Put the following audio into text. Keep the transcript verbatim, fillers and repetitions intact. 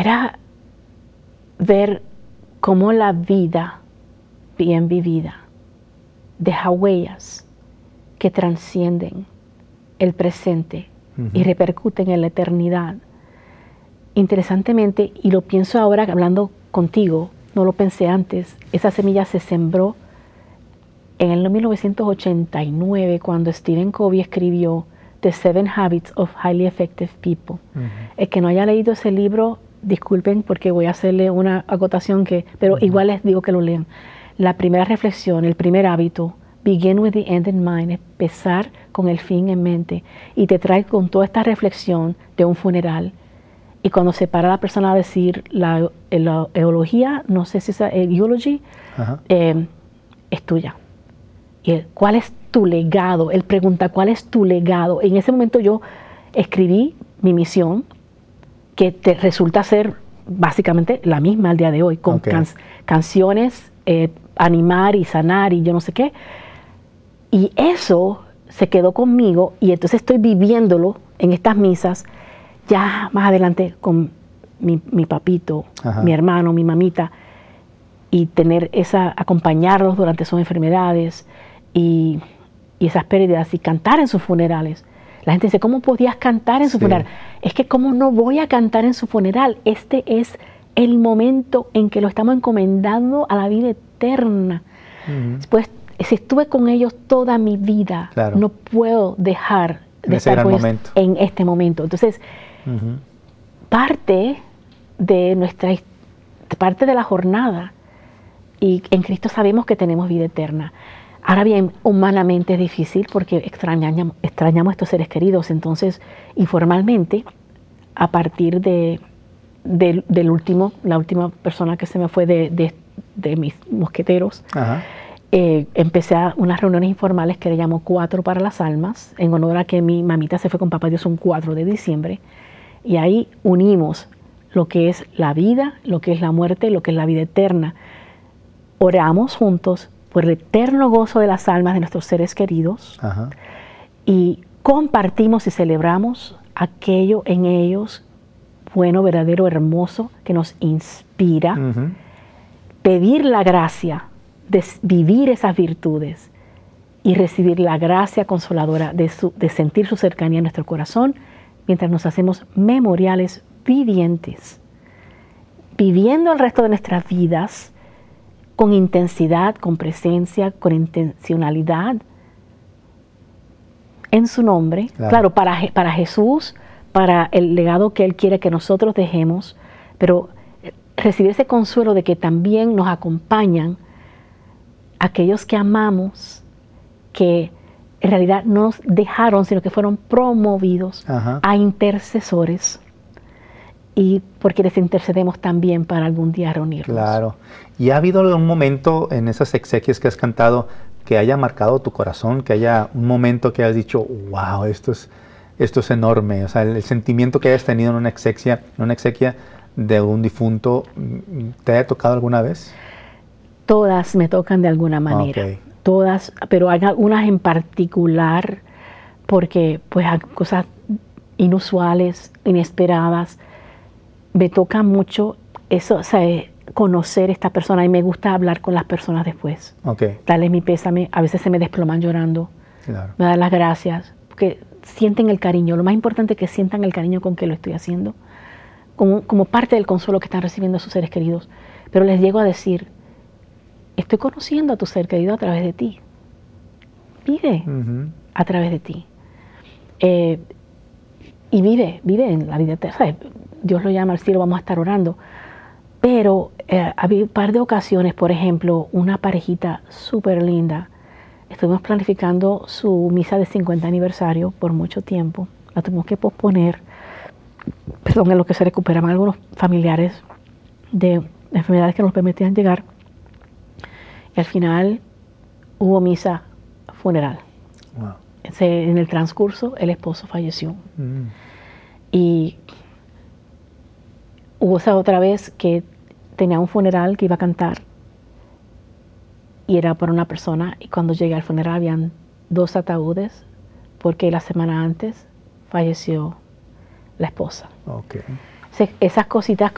era ver cómo la vida bien vivida deja huellas que trascienden el presente uh-huh. y repercuten en la eternidad. Interesantemente, y lo pienso ahora hablando contigo, no lo pensé antes, esa semilla se sembró en el mil novecientos ochenta y nueve cuando Stephen Covey escribió The Seven Habits of Highly Effective People. Uh-huh. El que no haya leído ese libro, disculpen porque voy a hacerle una acotación, que, pero uh-huh. igual les digo que lo lean. La primera reflexión, el primer hábito, begin with the end in mind, empezar con el fin en mente, y te trae con toda esta reflexión de un funeral. Y cuando se para la persona a decir la, la eulogía, no sé si es el eulogy, uh-huh. eh, es tuya. Y él, ¿cuál es tu legado? Él pregunta, ¿cuál es tu legado? En ese momento yo escribí mi misión, que te resulta ser básicamente la misma al día de hoy, con okay. can, canciones, eh, animar y sanar y yo no sé qué. Y eso se quedó conmigo y entonces estoy viviéndolo en estas misas, ya más adelante con mi, mi papito, Ajá. mi hermano, mi mamita, y tener esa, acompañarlos durante sus enfermedades y, y esas pérdidas y cantar en sus funerales. La gente dice, ¿cómo podías cantar en su sí. funeral? Es que ¿cómo no voy a cantar en su funeral? Este es el momento en que lo estamos encomendando a la vida eterna. Uh-huh. Pues si estuve con ellos toda mi vida, claro. no puedo dejar de estar con ellos en este momento. Entonces, uh-huh. parte de nuestra parte de la jornada, y en Cristo sabemos que tenemos vida eterna. Ahora bien, humanamente es difícil porque extrañamos, extrañamos a estos seres queridos. Entonces, informalmente, a partir de, de del último, la última persona que se me fue de, de, de mis mosqueteros, Ajá. Eh, empecé a unas reuniones informales que le llamo Cuatro para las Almas, en honor a que mi mamita se fue con papá Dios un cuatro de diciembre. Y ahí unimos lo que es la vida, lo que es la muerte, lo que es la vida eterna. Oramos juntos por el eterno gozo de las almas de nuestros seres queridos. Ajá. Y compartimos y celebramos aquello en ellos bueno, verdadero, hermoso, que nos inspira. Uh-huh. Pedir la gracia de vivir esas virtudes y recibir la gracia consoladora de, su, de sentir su cercanía en nuestro corazón mientras nos hacemos memoriales vivientes, viviendo el resto de nuestras vidas con intensidad, con presencia, con intencionalidad en su nombre. Claro, claro para, para Jesús, para el legado que Él quiere que nosotros dejemos, pero recibir ese consuelo de que también nos acompañan aquellos que amamos, que en realidad no nos dejaron, sino que fueron promovidos Ajá. a intercesores, y porque les intercedemos también para algún día reunirnos. Claro. ¿Y ha habido algún momento en esas exequias que has cantado que haya marcado tu corazón, que haya un momento que hayas dicho, wow, esto es, esto es enorme? O sea, el, el sentimiento que hayas tenido en una exequia, en una exequia de un difunto, ¿te haya tocado alguna vez? Todas me tocan de alguna manera, okay. todas, pero hay algunas en particular porque pues hay cosas inusuales, inesperadas. Me toca mucho eso, o sea, conocer a esta persona, y me gusta hablar con las personas después. Okay. Darles mi pésame, a veces se me desploman llorando, claro. me dan las gracias, porque sienten el cariño. Lo más importante es que sientan el cariño con que lo estoy haciendo, como, como parte del consuelo que están recibiendo a sus seres queridos. Pero les llego a decir, estoy conociendo a tu ser querido a través de ti. Vive uh-huh. a través de ti. Eh, y vive, vive en la vida eterna. Dios lo llama al cielo, vamos a estar orando. Pero eh, había un par de ocasiones, por ejemplo, una parejita súper linda. Estuvimos planificando su misa de cincuenta aniversario por mucho tiempo. La tuvimos que posponer, perdón, en lo que se recuperaban algunos familiares de enfermedades que nos permitían llegar. Y al final hubo misa funeral. Wow. Se, en el transcurso el esposo falleció. Mm. Y hubo esa otra vez que tenía un funeral que iba a cantar y era para una persona, y cuando llegué al funeral habían dos ataúdes porque la semana antes falleció la esposa. Okay. O sea, esas cositas